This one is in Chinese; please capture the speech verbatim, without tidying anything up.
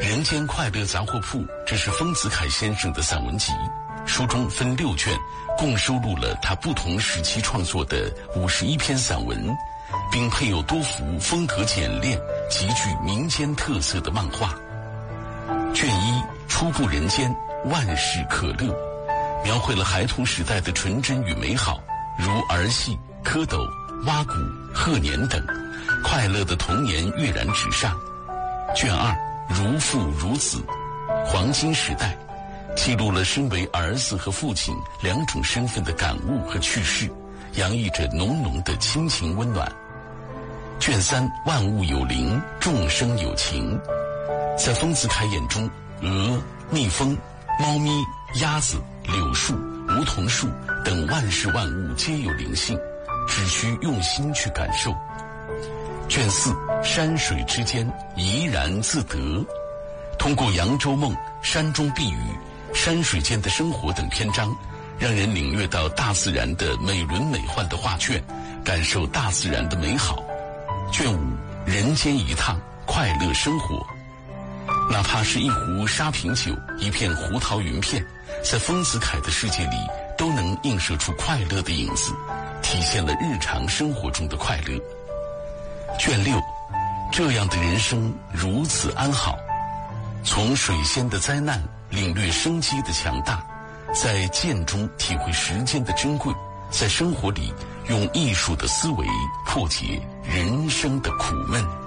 人间快乐杂货铺，这是丰子恺先生的散文集，书中分六卷，共收录了他不同时期创作的五十一篇散文，并配有多幅风格简练、极具民间特色的漫画。卷一，初步人间，万事可乐，描绘了孩童时代的纯真与美好，如儿戏、蝌蚪、蛙鼓、贺年等，快乐的童年跃然纸上。卷二，如父如子，黄金时代，记录了身为儿子和父亲两种身份的感悟和趣事，洋溢着浓浓的亲情温暖。卷三，万物有灵，众生有情，在丰子恺眼中，鹅、蜜蜂、猫咪、鸭子、柳树、梧桐树等万事万物皆有灵性，只需用心去感受。卷四，山水之间，怡然自得，通过扬州梦、山中避雨、山水间的生活等篇章，让人领略到大自然的美轮美奂的画卷，感受大自然的美好。卷五，人间一趟，快乐生活，哪怕是一壶沙瓶酒，一片胡桃云片，在丰子恺的世界里都能映射出快乐的影子，体现了日常生活中的快乐。卷六，这样的人生如此安好，从水仙的灾难领略生机的强大，在剑中体会时间的珍贵，在生活里用艺术的思维破解人生的苦闷。